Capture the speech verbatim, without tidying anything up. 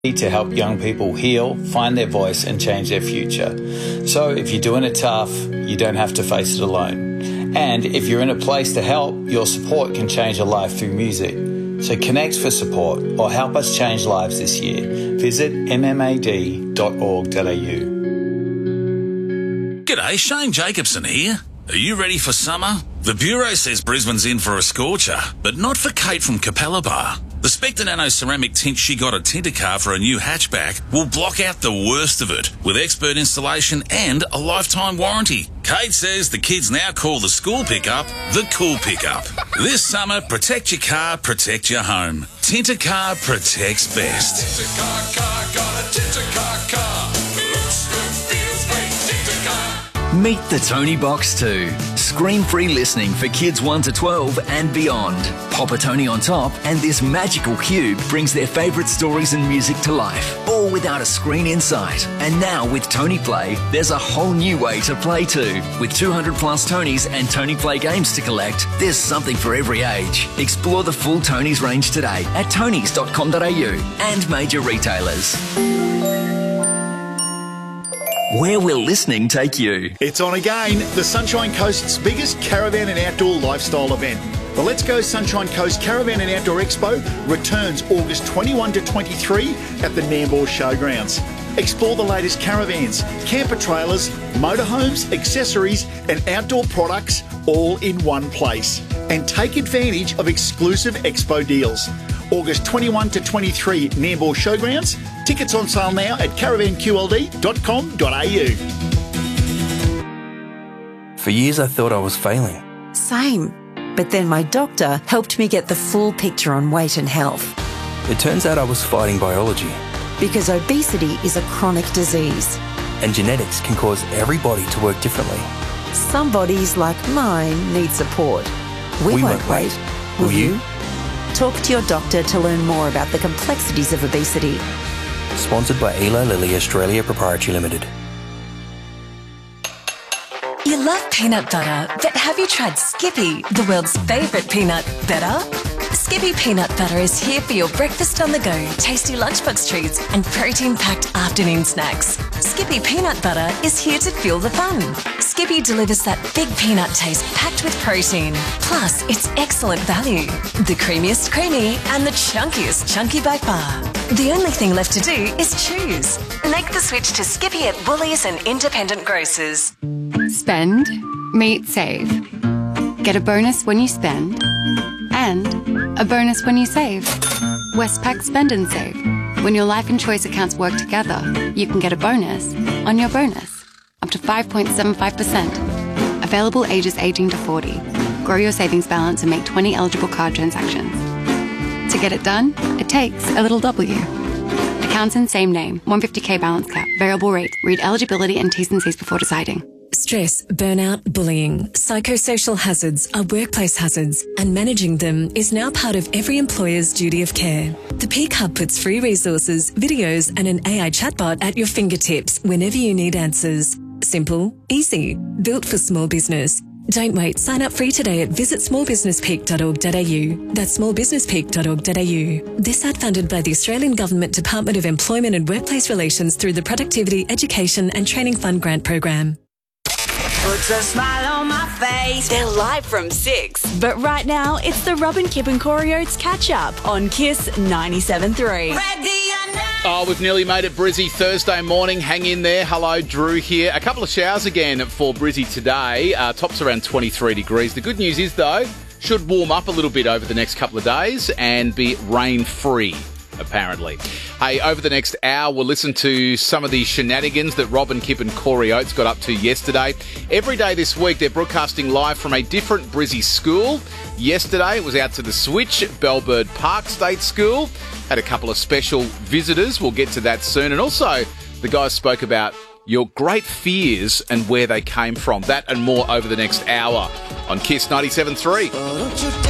to help young people heal, find their voice and change their future. So if you're doing it tough, you don't have to face it alone. And if you're in a place to help, your support can change a life through music. So connect for support or help us change lives this year. Visit m m a d dot org dot a u. G'day, Shane Jacobson here. Are you ready for summer? The Bureau says Brisbane's in for a scorcher, but not for Kate from Capella Bar. The Spectre Nano ceramic tint she got at Tintercar for a new hatchback will block out the worst of it with expert installation and a lifetime warranty. Kate says the kids now call the school pickup the cool pickup. This summer, protect your car, protect your home. Tintercar protects best. Tintercar car, got a Tintercar car. Looks good, feels great, Tintercar. Meet the Tony Box two. Screen-free listening for kids one to twelve and beyond. Pop a Tony on top and this magical cube brings their favourite stories and music to life, all without a screen in sight. And now with Tony Play, there's a whole new way to play too. With two hundred plus Tonys and Tony Play games to collect, there's something for every age. Explore the full Tonys range today at tonys dot com dot a u and major retailers. Where will listening take you? It's on again, the Sunshine Coast's biggest caravan and outdoor lifestyle event. The Let's Go Sunshine Coast Caravan and Outdoor Expo returns August twenty-first to twenty-third at the Nambour Showgrounds. Explore the latest caravans, camper trailers, motorhomes, accessories and outdoor products all in one place. And take advantage of exclusive expo deals. August twenty-first to twenty-third, Nambour Showgrounds. Tickets on sale now at caravan q l d dot com dot a u. For years I thought I was failing. Same. But then my doctor helped me get the full picture on weight and health. It turns out I was fighting biology. Because obesity is a chronic disease. And genetics can cause every body to work differently. Some bodies, like mine, need support. We, we won't, won't wait. wait. Will, Will you? you? Talk to your doctor to learn more about the complexities of obesity. Sponsored by Eli Lilly Australia Proprietary Limited. You love peanut butter, but have you tried Skippy, the world's favourite peanut butter? Skippy peanut butter is here for your breakfast on the go, tasty lunchbox treats and protein-packed afternoon snacks. Skippy peanut butter is here to fuel the fun. Skippy delivers that big peanut taste packed with protein. Plus, it's excellent value. The creamiest creamy and the chunkiest chunky by far. The only thing left to do is choose. Make the switch to Skippy at Woolies and independent grocers. Spend, meet, save. Get a bonus when you spend and a bonus when you save. Westpac Spend and Save. When your life and choice accounts work together, you can get a bonus on your bonus, up to five point seven five percent. Available ages eighteen to forty. Grow your savings balance and make twenty eligible card transactions. To get it done, it takes a little W. Accounts in same name, one hundred fifty k balance cap, variable rate. Read eligibility and T's and C's before deciding. Stress, burnout, bullying, psychosocial hazards are workplace hazards, and managing them is now part of every employer's duty of care. The Peak Hub puts free resources, videos and an A I chatbot at your fingertips whenever you need answers. Simple, easy, built for small business. Don't wait, sign up free today at visit small business peak dot org dot a u. That's small business peak dot org dot a u. This ad funded by the Australian Government Department of Employment and Workplace Relations through the Productivity, Education and Training Fund Grant Program. Puts a smile on my face. They're live from six. But right now, it's the Rob and Kip and Corey Oates catch-up on Kiss ninety-seven point three. Oh, we've nearly made it Brizzy Thursday morning. Hang in there. Hello, Drew here. A couple of showers again for Brizzy today. Uh, tops around twenty-three degrees. The good news is, though, should warm up a little bit over the next couple of days and be rain-free, apparently. Hey, over the next hour, we'll listen to some of the shenanigans that Rob and Kip and Corey Oates got up to yesterday. Every day this week, they're broadcasting live from a different Brizzy school. Yesterday, it was out to the Switch, Bellbird Park State School. Had a couple of special visitors. We'll get to that soon. And also, the guys spoke about your great fears and where they came from. That and more over the next hour on Kiss ninety-seven point three.